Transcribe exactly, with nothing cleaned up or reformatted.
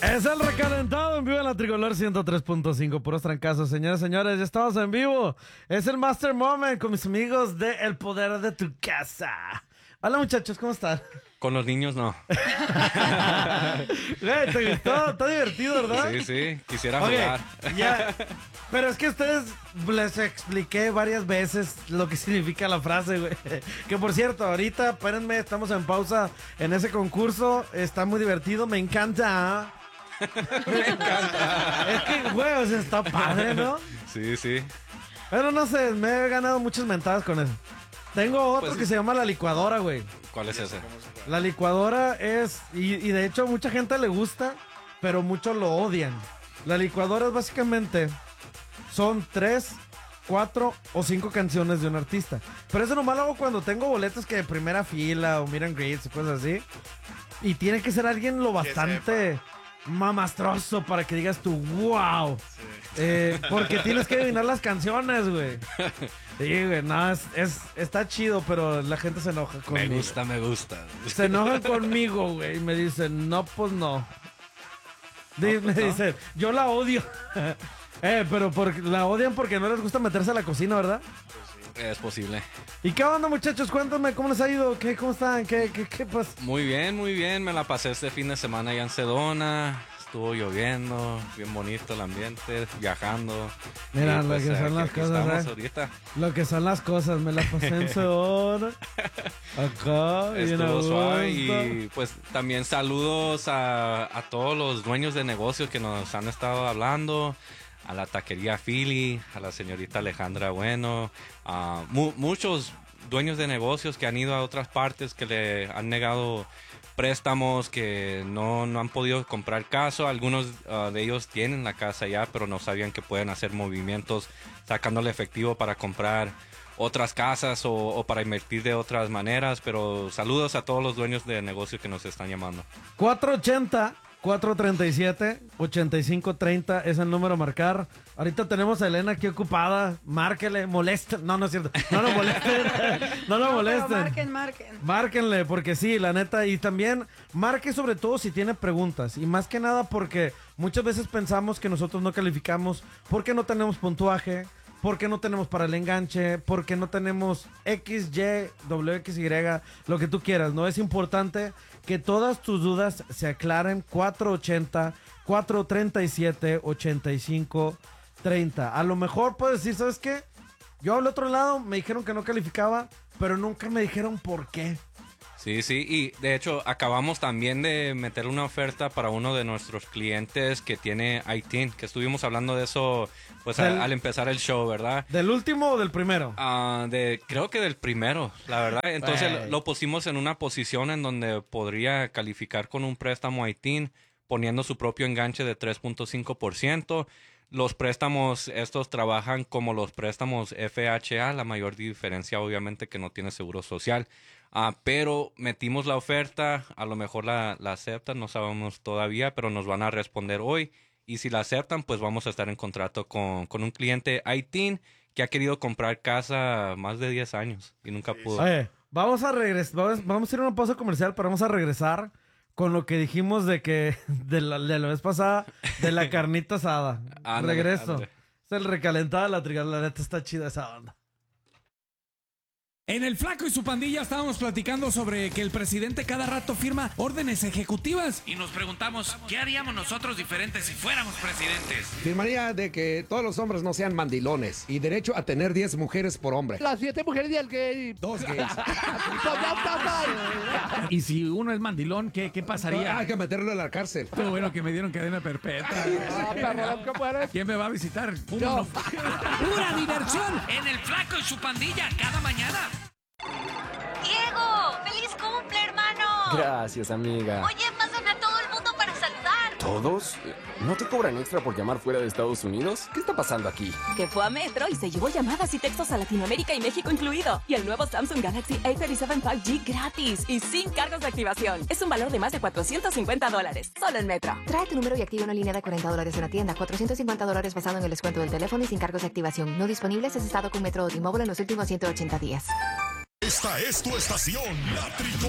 Es el recalentado en vivo en la Tricolor ciento tres punto cinco, puros trancazos. Señores, señores, ya estamos en vivo. Es el Master Moment con mis amigos de El Poder de tu Casa. Hola muchachos, ¿cómo están? Con los niños no. Güey, ¿te gustó? Está divertido, ¿verdad? Sí, sí, quisiera Okay, jugar. ya. Pero es que a ustedes les expliqué varias veces lo que significa la frase, güey. Que por cierto, ahorita, espérenme, estamos en pausa en ese concurso. Está muy divertido, me encanta. Me encanta. Es que, güey, o sea, está padre, ¿no? Sí, sí. Pero no sé, me he ganado muchas mentadas con eso. Tengo otro Pues, que se llama la licuadora, güey. ¿Cuál es ese? La licuadora es, y, y de hecho mucha gente le gusta, pero muchos lo odian. La licuadora es básicamente, son tres, cuatro o cinco canciones de un artista. Pero eso nomás lo hago cuando tengo boletos que de primera fila o miran greets y cosas así. Y tiene que ser alguien lo bastante mamastroso para que digas tú, wow. Sí. Eh, porque tienes que adivinar las canciones, güey. Sí, güey, no, es, es, está chido, pero la gente se enoja conmigo. Me gusta, me gusta. Se enojan conmigo, güey, y me dicen, no, pues no. Di, no pues me no. dicen, yo la odio. eh, pero por, la odian porque no les gusta meterse a la cocina, ¿verdad? Pues sí. Es posible. ¿Y qué onda, muchachos? Cuéntame, ¿cómo les ha ido? ¿Qué, ¿Cómo están? ¿Qué, qué, qué pasa? Muy bien, muy bien. Me la pasé este fin de semana allá en Sedona. Estuvo lloviendo, bien bonito el ambiente, viajando. Mira, y, lo pues, que son aquí, las aquí cosas, ¿eh? ahorita. Lo que son las cosas, me la pasé en Sedona. Acá, estuvo suave. Y pues también saludos a, a todos los dueños de negocios que nos han estado hablando. A la taquería Philly, a la señorita Alejandra Bueno, a mu- muchos dueños de negocios que han ido a otras partes, que le han negado préstamos, que no, no han podido comprar casa. Algunos uh, de ellos tienen la casa ya, pero no sabían que pueden hacer movimientos sacándole efectivo para comprar otras casas o, o para invertir de otras maneras. Pero saludos a todos los dueños de negocios que nos están llamando. cuatro ochenta, cuatro treinta y siete, ochenta y cinco treinta es el número a marcar. Ahorita tenemos a Elena aquí ocupada. Márquele, molesten. No, no es cierto. No lo molesten. No lo no, molesten. Marquen, marquen. Márquenle, porque sí, la neta. Y también marque sobre todo si tiene preguntas. Y más que nada porque muchas veces pensamos que nosotros no calificamos porque no tenemos puntuaje, porque no tenemos para el enganche, porque no tenemos X, Y, W X Y, lo que tú quieras, ¿no? Es importante que todas tus dudas se aclaren. Cuatro ochenta, cuatro treinta y siete, ochenta y cinco treinta. A lo mejor puedes decir, ¿sabes qué? Yo al otro lado me dijeron que no calificaba, pero nunca me dijeron por qué. Sí, sí, y de hecho acabamos también de meter una oferta para uno de nuestros clientes que tiene I T I N, que estuvimos hablando de eso pues del, al, al empezar el show, ¿verdad? ¿Del último o del primero? Uh, de, creo que del primero, la verdad. Entonces lo, lo pusimos en una posición en donde podría calificar con un préstamo I T I N, poniendo su propio enganche de tres punto cinco por ciento. Los préstamos, estos trabajan como los préstamos F H A, la mayor diferencia obviamente que no tiene seguro social. Uh, pero metimos la oferta, a lo mejor la, la aceptan, no sabemos todavía, pero nos van a responder hoy. Y si la aceptan, pues vamos a estar en contrato con, con un cliente I T I N que ha querido comprar casa más de diez años y nunca pudo. Oye, vamos a regresar, vamos, vamos a ir a una pausa comercial, pero vamos a regresar con lo que dijimos de que de la, de la vez pasada, de la carnita asada. Ándale, regreso. Ándale. Es el recalentado de la Tricolor, la neta está chida esa onda. En El Flaco y su pandilla estábamos platicando sobre que el presidente cada rato firma órdenes ejecutivas. Y nos preguntamos, ¿qué haríamos nosotros diferentes si fuéramos presidentes? Firmaría de que todos los hombres no sean mandilones y derecho a tener diez mujeres por hombre. Las siete mujeres y el gay. Dos gays. Y si uno es mandilón, ¿qué, qué pasaría? Hay que meterlo en la cárcel. Qué bueno que me dieron cadena perpetua. ¿Quién me va a visitar? Yo. ¡Pura diversión! En El Flaco y su pandilla cada mañana. ¡Diego! ¡Feliz cumple, hermano! Gracias, amiga. Oye, pasan a todo el mundo para saludar. ¿Todos? ¿No te cobran extra por llamar fuera de Estados Unidos? ¿Qué está pasando aquí? Que fue a Metro y se llevó llamadas y textos a Latinoamérica y México incluido. Y el nuevo Samsung Galaxy A treinta y siete cinco G gratis y sin cargos de activación. Es un valor de más de cuatrocientos cincuenta dólares. Solo en Metro. Trae tu número y activa una línea de cuarenta dólares en la tienda. cuatrocientos cincuenta dólares basado en el descuento del teléfono y sin cargos de activación. No disponibles si has estado con Metro o T-Mobile en los últimos ciento ochenta días. Esta es tu estación, La Tricolor.